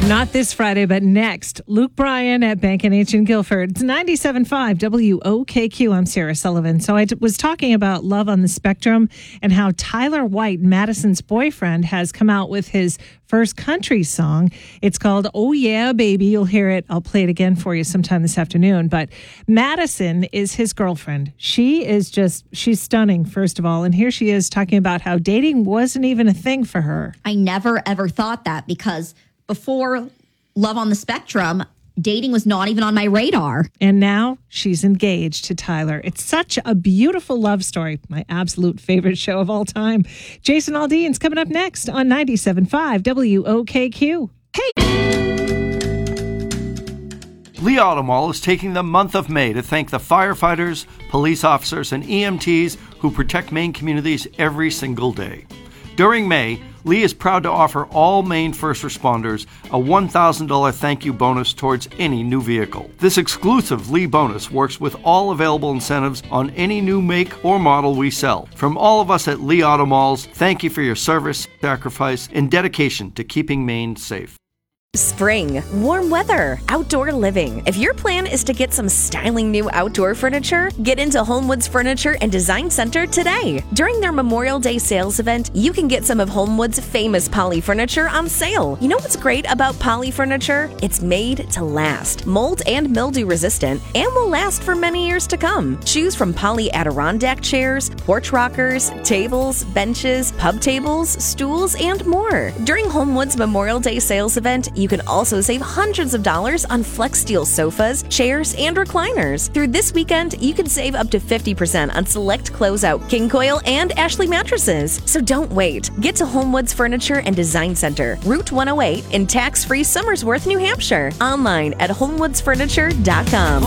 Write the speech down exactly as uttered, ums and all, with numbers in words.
Not this Friday, but next. Luke Bryan at Bank and H in Guilford. It's ninety-seven point five W O K Q. I'm Sarah Sullivan. So I t- was talking about Love on the Spectrum and how Tyler White, Madison's boyfriend, has come out with his first country song. It's called Oh Yeah, Baby. You'll hear it. I'll play it again for you sometime this afternoon. But Madison is his girlfriend. She is just, she's stunning, first of all. And here she is talking about how dating wasn't even a thing for her. I never, ever thought that because before Love on the Spectrum, dating was not even on my radar. And now she's engaged to Tyler. It's such a beautiful love story. My absolute favorite show of all time. Jason Aldean's coming up next on ninety-seven point five W O K Q. Hey! Lee Auto Mall is taking the month of May to thank the firefighters, police officers, and E M Ts who protect Maine communities every single day. During May, Lee is proud to offer all Maine first responders a one thousand dollars thank you bonus towards any new vehicle. This exclusive Lee bonus works with all available incentives on any new make or model we sell. From all of us at Lee Auto Malls, thank you for your service, sacrifice, and dedication to keeping Maine safe. Spring, warm weather, outdoor living. If your plan is to get some styling new outdoor furniture, get into Homewoods Furniture and Design Center today. During their Memorial Day sales event, you can get some of Homewood's famous poly furniture on sale. You know what's great about poly furniture? It's made to last, mold and mildew resistant, and will last for many years to come. Choose from poly Adirondack chairs, porch rockers, tables, benches, pub tables, stools, and more. During Homewood's Memorial Day sales event, you can also save hundreds of dollars on Flex Steel sofas, chairs, and recliners. Through this weekend, you can save up to fifty percent on select closeout King Coil and Ashley mattresses. So don't wait. Get to Homewoods Furniture and Design Center, Route one oh eight in tax-free Somersworth, New Hampshire. Online at homewoods furniture dot com.